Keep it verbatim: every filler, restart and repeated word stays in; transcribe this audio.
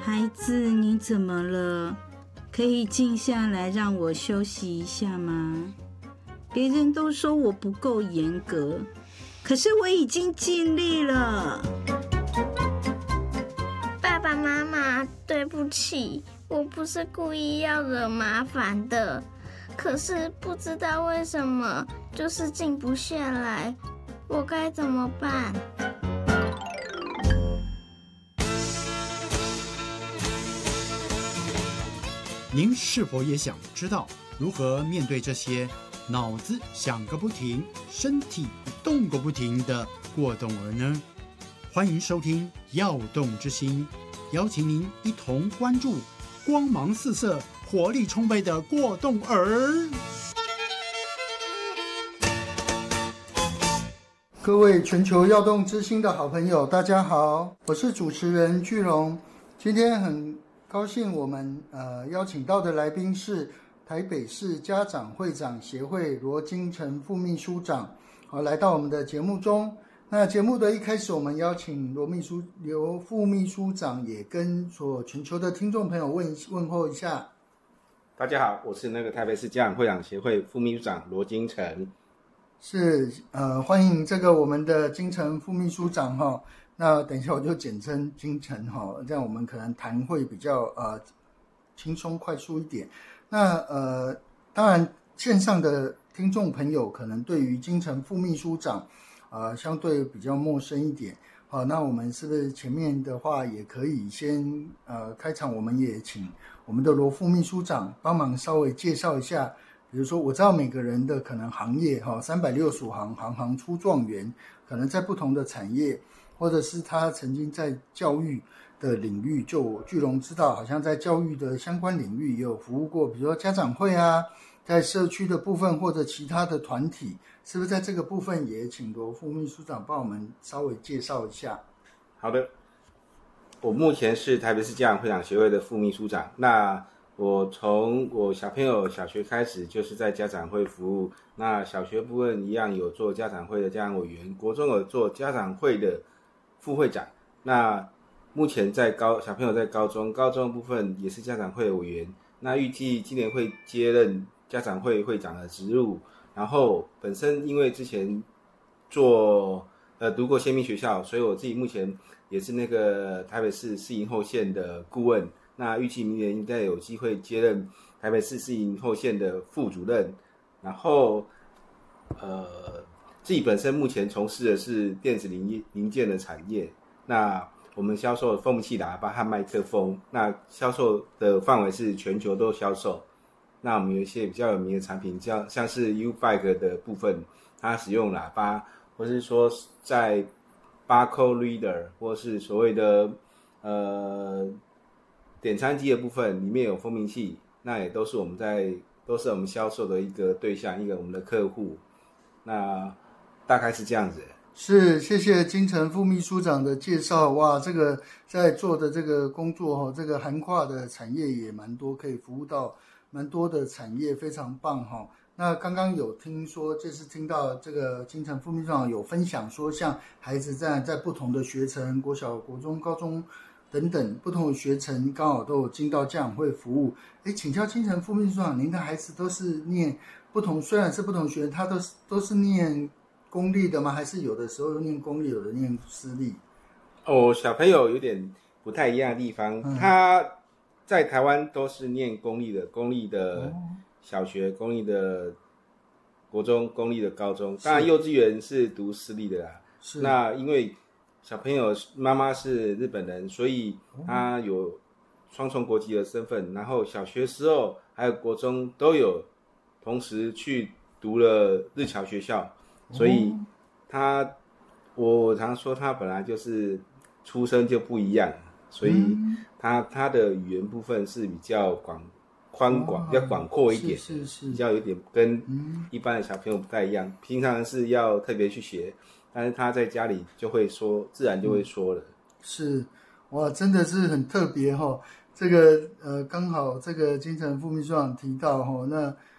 孩子，你怎么了？可以静下来让我休息一下吗？别人都说我不够严格，可是我已经尽力了。 爸爸妈妈，对不起，我不是故意要惹麻烦的，可是不知道为什么就是静不下来，我该怎么办？ 您是否也想知道如何面对这些脑子想个不停，身体动个不停的过动儿呢？欢迎收听《耀动之心》，邀请您一同关注光芒四射、活力充沛的过动儿。 各位全球耀动之心的好朋友，大家好，我是主持人巨龙。今天很高兴我们呃邀请到的来宾是台北市家长会长协会罗金城副秘书长，好，来到我们的节目中。那节目的一开始，我们邀请罗秘书刘副秘书长也跟所有全球的听众朋友问问候一下。 大家好，我是那个台北市家长会长协会副秘书长罗金城。 是呃欢迎这个我们的金城副秘书长哈。那等一下我就简称金城哈，这样我们可能谈会比较呃轻松快速一点。那呃当然线上的听众朋友可能对于金城副秘书长呃相对比较陌生一点。好，那我们是不是前面的话也可以先呃开场，我们也请我们的罗副秘书长帮忙稍微介绍一下。比如说我知道每个人的可能行业哈，三百六十五行，行行出状元，可能在不同的产业，或者是他曾经在教育的领域，就巨龙知道好像在教育的相关领域也有服务过，比如说家长会啊，在社区的部分或者其他的团体，是不是在这个部分也请罗副秘书长帮我们稍微介绍一下？ 好的，我目前是台北市家长会长协会的副秘书长。那我从我小朋友小学开始就是在家长会服务，那小学部分一样有做家长会的家长委员，国中有做家长会的副会长。那目前在高小朋友在高中，高中部分也是家长会的委员。那预计今年会接任家长会会长的职务。然后本身因为之前做呃读过先民学校，所以我自己目前也是那个台北市市营后线的顾问。那预计明年应该有机会接任台北市市营后线的副主任。然后呃自己本身目前从事的是电子零零件的产业。那我们销售蜂气喇叭和麦克风，那销售的范围是全球都销售。那我们有一些比较有名的产品，像像是 U-Bike 的部分，它使用喇叭，或是说在 Barcode Reader 或是所谓的呃点餐机的部分，里面有蜂鸣器，那也都是我们在都是我们销售的一个对象，一个我们的客户。那大概是这样子。 是，谢谢金城副秘书长的介绍。哇，这个在做的这个工作，这个涵跨的产业也蛮多，可以服务到蛮多的产业，非常棒哈。那刚刚有听说，就是听到这个金城副秘书长有分享说，像孩子在在不同的学程，国小、国中、高中等等不同的学程，刚好都有进到家长会服务。哎，请教金城副秘书长，您的孩子都是念不同，虽然是不同学程，他都是都是念公立的吗？还是有的时候念公立，有的念私立？ 哦，小朋友有点不太一样的地方，嗯、他在台湾都是念公立的，公立的小学、哦、公立的国中、公立的高中，当然幼稚园是读私立的啦。是。那因为小朋友妈妈是日本人，所以他有双重国籍的身份，然后小学时候还有国中都有同时去读了日侨学校。所以他，我常说他本来就是出生就不一样，所以他他的语言部分是比较广宽广，比较广阔一点， 是是是， 比较有点跟一般的小朋友不太一样。平常是要特别去学，但是他在家里就会说，自然就会说了。 是，哇，真的是很特别哈。这个呃，刚好这个金城副秘书长提到哈，那